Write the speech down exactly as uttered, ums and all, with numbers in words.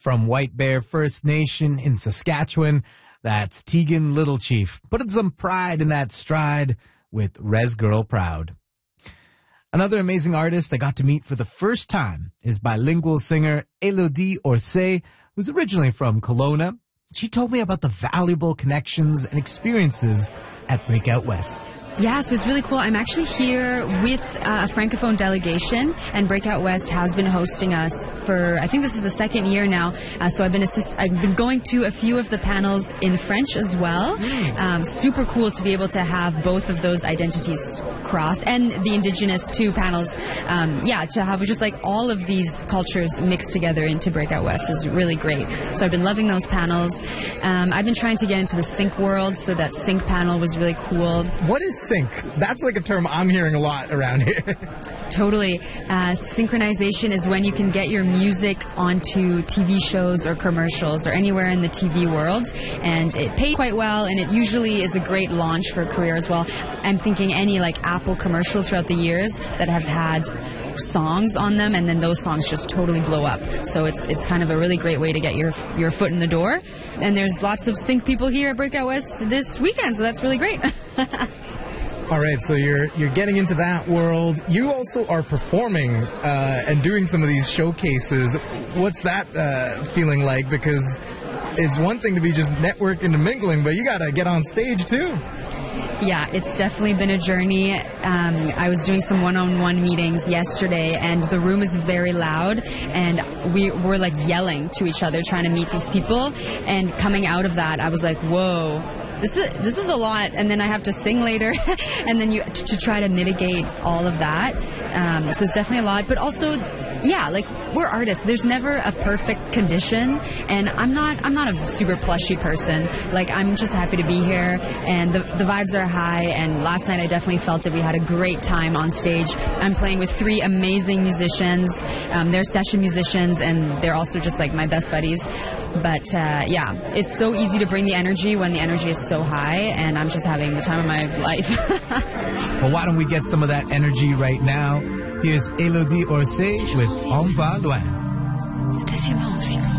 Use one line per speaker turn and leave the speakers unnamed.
From White Bear First Nation in Saskatchewan, that's Tegan Littlechief. Putting some pride in that stride with Res Girl Proud. Another amazing artist I got to meet for the first time is bilingual singer Elodie Orsay, who's originally from Kelowna. She told me about the valuable connections and experiences at Breakout West.
Yeah, so it's really cool. I'm actually here with uh, a Francophone delegation, and Breakout West has been hosting us for, I think this is the second year now. Uh, so I've been assist- I've been going to a few of the panels in French as well. Um, super cool to be able to have both of those identities cross, and the Indigenous two panels. Um, yeah, to have just like all of these cultures mixed together into Breakout West is really great. So I've been loving those panels. Um, I've been trying to get into the sync world, so that sync panel was really cool.
What is sync? That's like a term I'm hearing a lot around here.
Totally. Uh, synchronization is when you can get your music onto T V shows or commercials or anywhere in the T V world, and it pays quite well, and it usually is a great launch for a career as well. I'm thinking any like Apple commercial throughout the years that have had songs on them, and then those songs just totally blow up. So it's it's kind of a really great way to get your your foot in the door. And there's lots of sync people here at Breakout West this weekend, so that's really great.
All right, so you're you're getting into that world. You also are performing uh, and doing some of these showcases. What's that uh, feeling like? Because it's one thing to be just networking and mingling, but you got to get on stage too.
Yeah, it's definitely been a journey. Um, I was doing some one-on-one meetings yesterday, and the room is very loud, and we were like yelling to each other trying to meet these people. And coming out of that, I was like, whoa. This is this is a lot, and then I have to sing later, and then you to, to try to mitigate all of that. Um, so it's definitely a lot, but also, yeah, like we're artists. There's never a perfect condition, and I'm not I'm not a super plushy person. Like I'm just happy to be here, and the the vibes are high. And last night I definitely felt that we had a great time on stage. I'm playing with three amazing musicians. Um, they're session musicians, and they're also just like my best buddies. But uh, yeah, it's so easy to bring the energy when the energy is so high, and I'm just having the time of my life.
Well, why don't we get some of that energy right now? Here's Elodie Orsay with On va loin.
C'était si bon aussi.